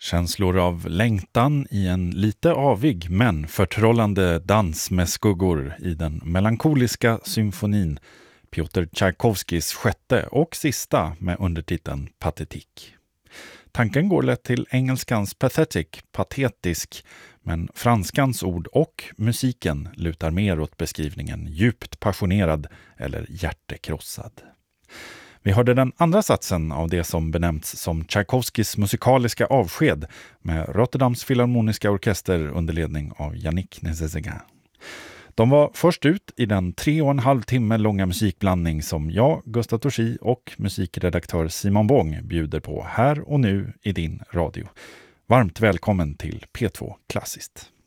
Känslor av längtan i en lite avig men förtrollande dans med skuggor i den melankoliska symfonin Piotr Tchaikovskis sjätte och sista med undertiteln Patetik. Tanken går lätt till engelskans pathetic, patetisk, men franskans ord och musiken lutar mer åt beskrivningen djupt passionerad eller hjärtekrossad. Vi hörde den andra satsen av det som benämnts som Tchaikovskis musikaliska avsked med Rotterdams Filharmoniska Orkester under ledning av Yannick Nézet-Séguin. De var först ut i den 3,5 timme långa musikblandning som jag, Gustaf Torsi och musikredaktör Simon Bång bjuder på här och nu i din radio. Varmt välkommen till P2 Klassiskt.